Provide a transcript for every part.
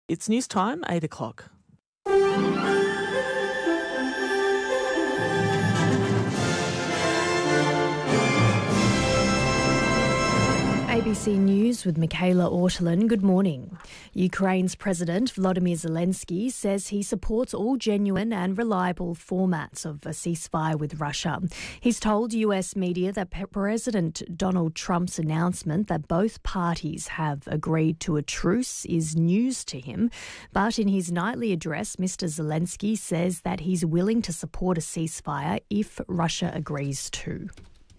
It's news time, 8 o'clock. ABC News with Michaela Ortolin. Good morning. Ukraine's President Volodymyr Zelensky says he supports all genuine and reliable formats of a ceasefire with Russia. He's told US media that President Donald Trump's announcement that both parties have agreed to a truce is news to him. But in his nightly address, Mr. Zelensky says that he's willing to support a ceasefire if Russia agrees to.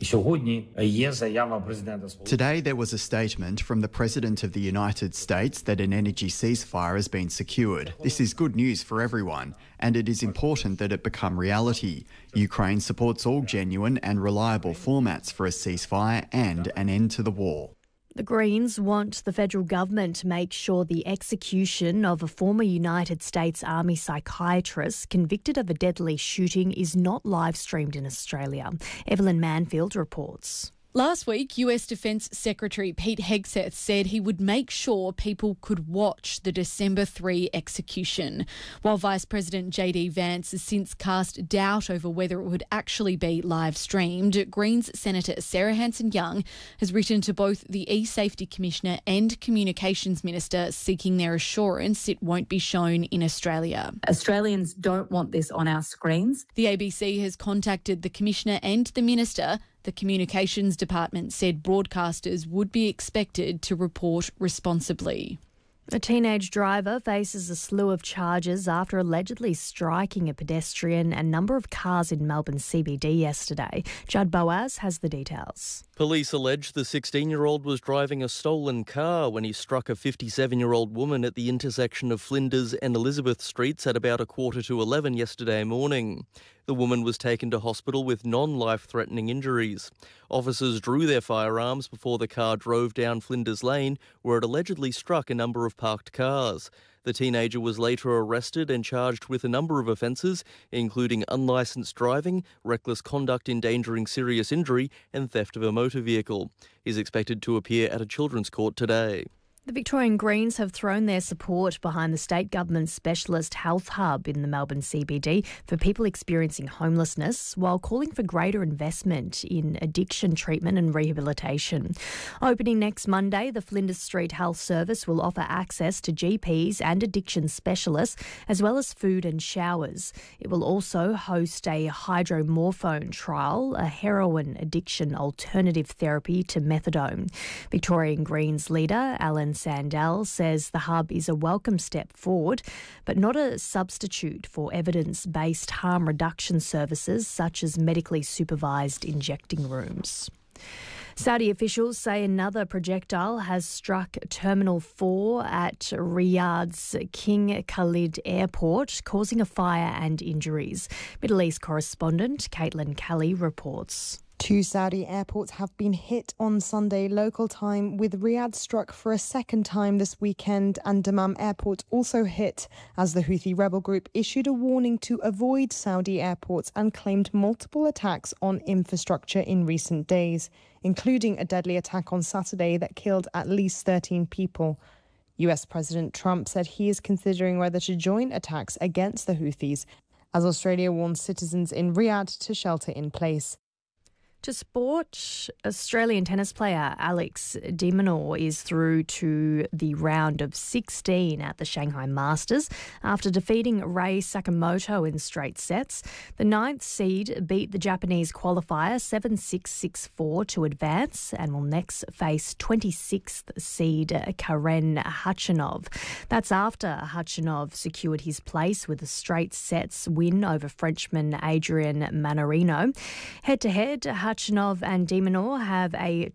Today there was a statement from the President of the United States that an energy ceasefire has been secured. This is good news for everyone, and it is important that it become reality. Ukraine supports all genuine and reliable formats for a ceasefire and an end to the war. The Greens want the federal government to make sure the execution of a former United States Army psychiatrist convicted of a deadly shooting is not live-streamed in Australia. Evelyn Manfield reports. Last week, US Defence Secretary Pete Hegseth said he would make sure people could watch the December 3 execution, while Vice President JD Vance has since cast doubt over whether it would actually be live-streamed. Greens Senator Sarah Hanson-Young has written to both the E-Safety Commissioner and Communications Minister seeking their assurance it won't be shown in Australia. Australians don't want this on our screens. The ABC has contacted the Commissioner and the Minister. The Communications Department said broadcasters would be expected to report responsibly. A teenage driver faces a slew of charges after allegedly striking a pedestrian and number of cars in Melbourne CBD yesterday. Judd Boaz has the details. Police allege the 16-year-old was driving a stolen car when he struck a 57-year-old woman at the intersection of Flinders and Elizabeth Streets at about 11:45 yesterday morning. The woman was taken to hospital with non-life-threatening injuries. Officers drew their firearms before the car drove down Flinders Lane, where it allegedly struck a number of parked cars. The teenager was later arrested and charged with a number of offences, including unlicensed driving, reckless conduct endangering serious injury, and theft of a motor vehicle. He's expected to appear at a children's court today. The Victorian Greens have thrown their support behind the state government's specialist health hub in the Melbourne CBD for people experiencing homelessness, while calling for greater investment in addiction treatment and rehabilitation. Opening next Monday, the Flinders Street Health Service will offer access to GPs and addiction specialists, as well as food and showers. It will also host a hydromorphone trial, a heroin addiction alternative therapy to methadone. Victorian Greens leader Alan Sandell says the hub is a welcome step forward, but not a substitute for evidence-based harm reduction services such as medically supervised injecting rooms. Saudi officials say another projectile has struck Terminal 4 at Riyadh's King Khalid Airport, causing a fire and injuries. Middle East correspondent Caitlin Kelly reports. 2 Saudi airports have been hit on Sunday local time, with Riyadh struck for a second time this weekend, and Dammam Airport also hit as the Houthi rebel group issued a warning to avoid Saudi airports and claimed multiple attacks on infrastructure in recent days, including a deadly attack on Saturday that killed at least 13 people. US President Trump said he is considering whether to join attacks against the Houthis, as Australia warns citizens in Riyadh to shelter in place. To sport, Australian tennis player Alex de Minaur is through to the round of 16 at the Shanghai Masters after defeating Rei Sakamoto in straight sets. The 9th seed beat the Japanese qualifier 7-6, 6-4 to advance and will next face 26th seed Karen Khachanov. That's after Khachanov secured his place with a straight sets win over Frenchman Adrian Manarino. Head-to-head, Khachanov and de Minaur have a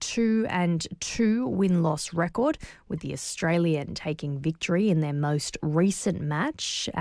2-2 win-loss record, with the Australian taking victory in their most recent match